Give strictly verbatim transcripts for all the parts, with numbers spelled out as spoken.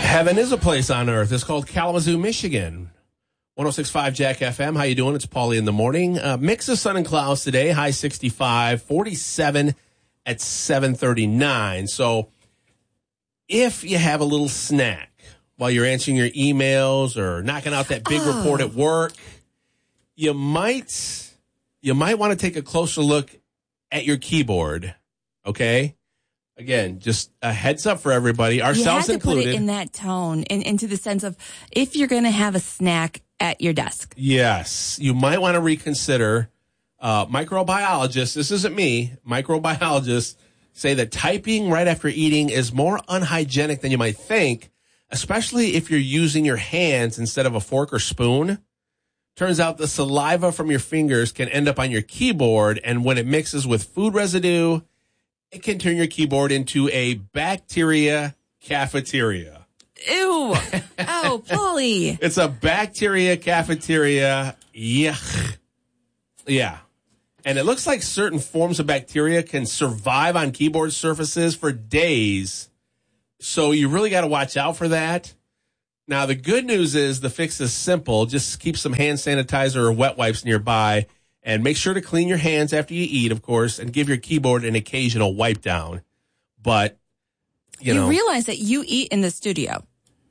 Heaven is a place on earth. It's called Kalamazoo, Michigan. one oh six point five Jack F M. How you doing? It's Paulie in the morning. Uh, mix of sun and clouds today. High sixty-five, forty-seven at seven thirty-nine. So if you have a little snack while you're answering your emails or knocking out that big oh. report at work, you might you might want to take a closer look at your keyboard. Okay? Again, just a heads up for everybody, ourselves included. You had to included. put it in that tone, and into the sense of if you're going to have a snack at your desk. Yes, you might want to reconsider. Uh, microbiologists, this isn't me, microbiologists say that typing right after eating is more unhygienic than you might think, especially if you're using your hands instead of a fork or spoon. Turns out the saliva from your fingers can end up on your keyboard, and when it mixes with food residue, it can turn your keyboard into a bacteria cafeteria. Ew. Oh, Paulie. It's a bacteria cafeteria. Yuck. Yeah. And it looks like certain forms of bacteria can survive on keyboard surfaces for days. So you really got to watch out for that. Now, the good news is the fix is simple. Just keep some hand sanitizer or wet wipes nearby. And make sure to clean your hands after you eat, of course, and give your keyboard an occasional wipe down. But, you, you know. You realize that you eat in the studio.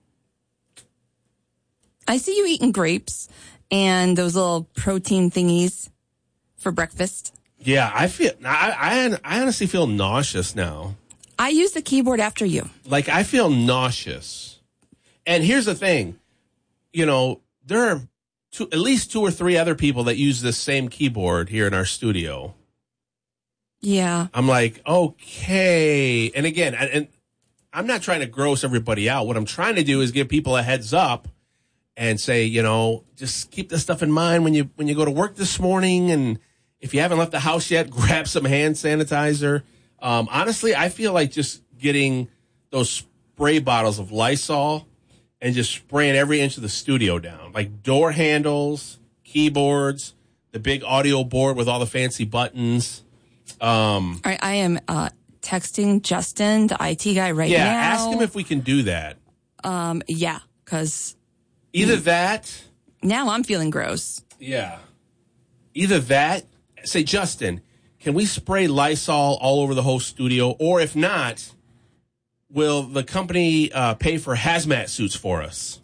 I see you eating grapes and those little protein thingies for breakfast. Yeah, I feel, I, I, I honestly feel nauseous now. I use the keyboard after you. Like, I feel nauseous. And here's the thing. You know, there are Two, at least two or three other people that use this same keyboard here in our studio. Yeah. I'm like, okay. And again, and, and I'm not trying to gross everybody out. What I'm trying to do is give people a heads up and say, you know, just keep this stuff in mind when you when you go to work this morning. And if you haven't left the house yet, grab some hand sanitizer. Um, honestly, I feel like just getting those spray bottles of Lysol and just spraying every inch of the studio down. Like door handles, keyboards, the big audio board with all the fancy buttons. Um, all right, I am uh, texting Justin, the I T guy, right yeah, now. Yeah, ask him if we can do that. Um, yeah, because... Either that... Now I'm feeling gross. Yeah. Either that... Say, Justin, can we spray Lysol all over the whole studio? Or if not... Will the company uh, pay for hazmat suits for us?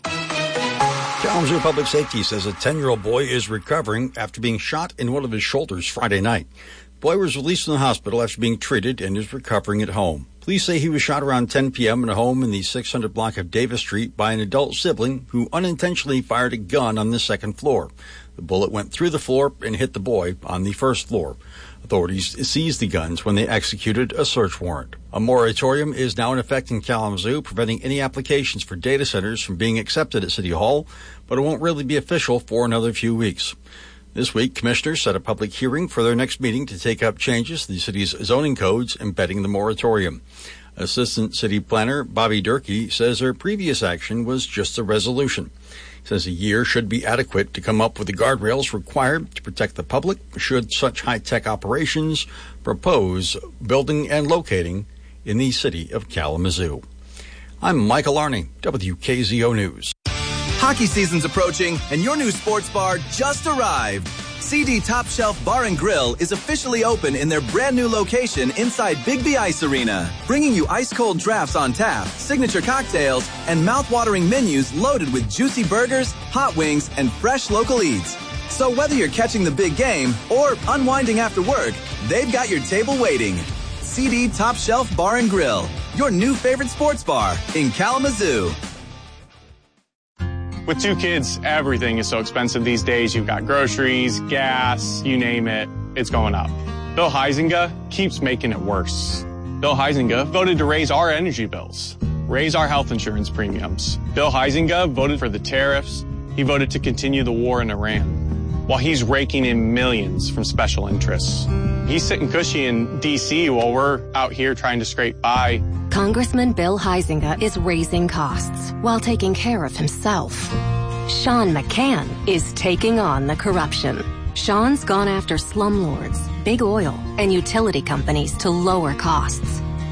Kalamazoo Public Safety says a ten-year-old boy is recovering after being shot in one of his shoulders Friday night. The boy was released from the hospital after being treated and is recovering at home. Police say he was shot around ten p.m. in a home in the six hundred block of Davis Street by an adult sibling who unintentionally fired a gun on the second floor. The bullet went through the floor and hit the boy on the first floor. Authorities seized the guns when they executed a search warrant. A moratorium is now in effect in Kalamazoo, preventing any applications for data centers from being accepted at City Hall, but it won't really be official for another few weeks. This week, commissioners set a public hearing for their next meeting to take up changes to the city's zoning codes embedding the moratorium. Assistant City Planner Bobby Durkee says their previous action was just a resolution. He says a year should be adequate to come up with the guardrails required to protect the public should such high-tech operations propose building and locating in the city of Kalamazoo. I'm Michael Arney, W K Z O News. Hockey season's approaching, and your new sports bar just arrived. C D Top Shelf Bar and Grill is officially open in their brand new location inside Bigby Ice Arena, bringing you ice-cold drafts on tap, signature cocktails, and mouth-watering menus loaded with juicy burgers, hot wings, and fresh local eats. So whether you're catching the big game or unwinding after work, they've got your table waiting. C D Top Shelf Bar and Grill, your new favorite sports bar in Kalamazoo. With two kids, everything is so expensive these days. You've got groceries, gas, you name it, it's going up. Bill Huizenga keeps making it worse. Bill Huizenga voted to raise our energy bills, raise our health insurance premiums. Bill Huizenga voted for the tariffs. He voted to continue the war in Iran, while he's raking in millions from special interests. He's sitting cushy in D C while we're out here trying to scrape by. Congressman Bill Huizenga is raising costs while taking care of himself. Sean McCann is taking on the corruption. Sean's gone after slumlords, big oil, and utility companies to lower costs.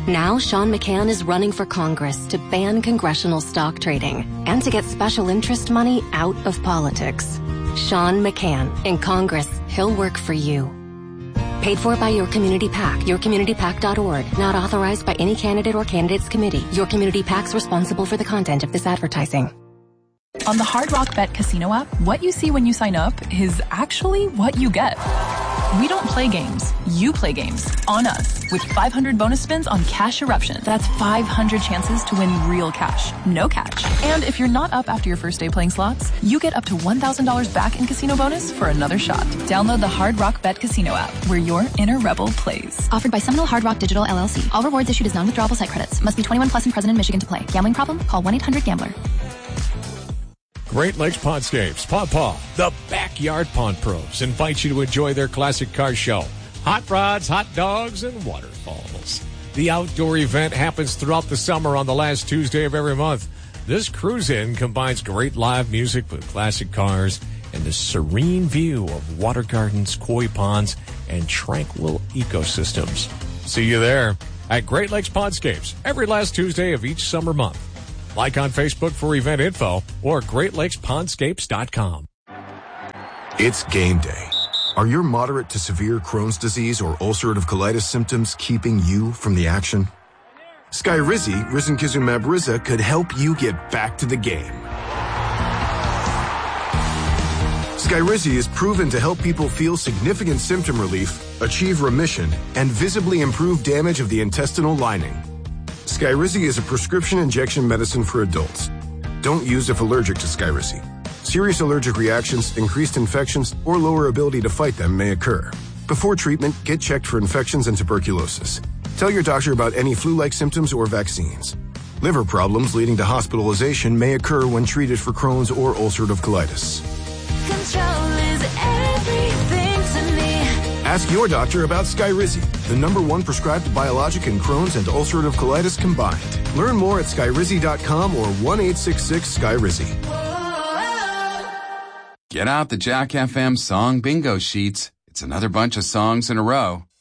Now Sean McCann is running for Congress to ban congressional stock trading and to get special interest money out of politics. Sean McCann. In Congress, he'll work for you. Paid for by Your Community PAC, your community pac dot org. Not authorized by any candidate or candidates committee. Your Community PAC's responsible for the content of this advertising. On the Hard Rock Bet Casino app, what you see when you sign up is actually what you get. We don't play games. You play games on us with five hundred bonus spins on Cash Eruption. That's five hundred chances to win real cash. No catch. And if you're not up after your first day playing slots, you get up to one thousand dollars back in casino bonus for another shot. Download the Hard Rock Bet Casino app where your inner rebel plays. Offered by Seminole Hard Rock Digital L L C. All rewards issued as non-withdrawable site credits. Must be twenty-one plus and present in Michigan to play. Gambling problem? Call one eight hundred gambler. Great Lakes Pondscapes, Paw Paw, the Backyard Pond Pros, invite you to enjoy their classic car show. Hot rods, hot dogs, and waterfalls. The outdoor event happens throughout the summer on the last Tuesday of every month. This cruise-in combines great live music with classic cars and the serene view of water gardens, koi ponds, and tranquil ecosystems. See you there at Great Lakes Pondscapes every last Tuesday of each summer month. Like on Facebook for event info or great lakes pondscapes dot com. It's game day. Are your moderate to severe Crohn's disease or ulcerative colitis symptoms keeping you from the action? Skyrizi, risankizumab Riza, could help you get back to the game. Skyrizi is proven to help people feel significant symptom relief, achieve remission, and visibly improve damage of the intestinal lining. Skyrizi is a prescription injection medicine for adults. Don't use if allergic to Skyrizi. Serious allergic reactions, increased infections, or lower ability to fight them may occur. Before treatment, get checked for infections and tuberculosis. Tell your doctor about any flu-like symptoms or vaccines. Liver problems leading to hospitalization may occur when treated for Crohn's or ulcerative colitis. Control is everything to me. Ask your doctor about Skyrizi, the number one prescribed biologic in Crohn's and ulcerative colitis combined. Learn more at skyrizi dot com or one eight six six Skyrizi. Get out the Jack F M song bingo sheets. It's another bunch of songs in a row.